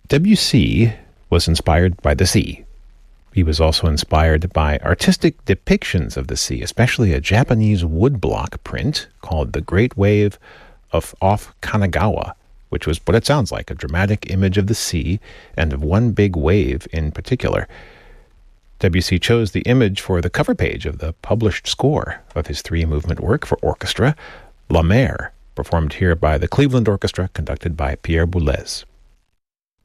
Debussy was inspired by the sea. He was also inspired by artistic depictions of the sea, especially a Japanese woodblock print called The Great Wave off Kanagawa, which was what it sounds like, a dramatic image of the sea and of one big wave in particular. Debussy chose the image for the cover page of the published score of his three-movement work for orchestra, La Mer, performed here by the Cleveland Orchestra, conducted by Pierre Boulez.